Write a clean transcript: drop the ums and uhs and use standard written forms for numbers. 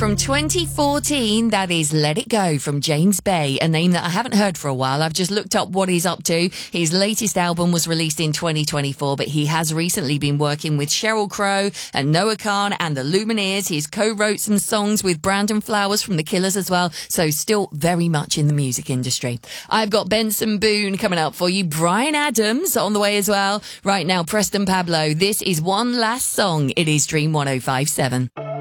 From 2014, that is Let It Go from James Bay, a name that I haven't heard for a while. I've just looked up what he's up to. His latest album was released in 2024, but he has recently been working with Sheryl Crow and Noah Kahan and the Lumineers. He's co-wrote some songs with Brandon Flowers from The Killers as well, so still very much in the music industry. I've got Benson Boone coming up for you. Bryan Adams on the way as well. Right now, Preston Pablo. This is One Last Song. It is Dream 105.7.